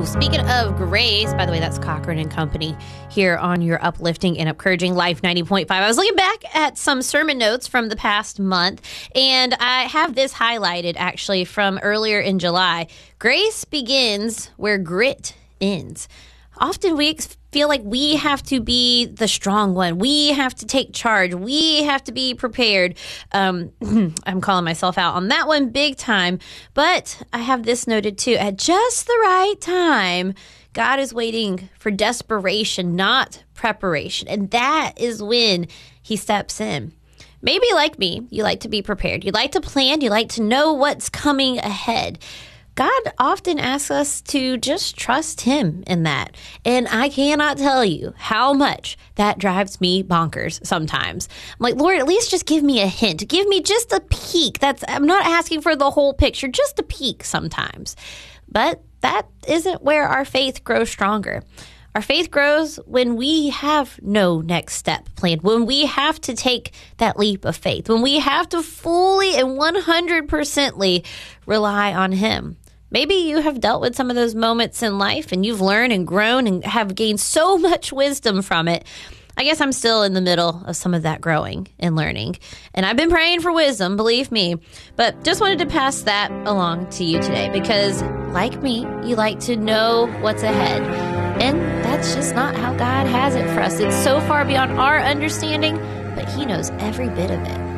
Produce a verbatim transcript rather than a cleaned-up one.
Ooh, speaking of grace, by the way, that's Cochran and Company here on your uplifting and encouraging Life ninety point five. I was looking back at some sermon notes from the past month, and I have this highlighted actually from earlier in July. Grace begins where grit ends. Often we feel like we have to be the strong one. We have to take charge. We have to be prepared. Um, I'm calling myself out on that one big time. But I have this noted too. At just the right time, God is waiting for desperation, not preparation. And that is when he steps in. Maybe like me, you like to be prepared. You like to plan. You like to know what's coming ahead. God often asks us to just trust him in that. And I cannot tell you how much that drives me bonkers sometimes. I'm like, Lord, at least just give me a hint. Give me just a peek. That's I'm not asking for the whole picture, just a peek sometimes. But that isn't where our faith grows stronger. Our faith grows when we have no next step planned, when we have to take that leap of faith, when we have to fully and one hundred percently rely on him. Maybe you have dealt with some of those moments in life and you've learned and grown and have gained so much wisdom from it. I guess I'm still in the middle of some of that growing and learning. And I've been praying for wisdom, believe me. But just wanted to pass that along to you today because, like me, you like to know what's ahead. And that's just not how God has it for us. It's so far beyond our understanding, but he knows every bit of it.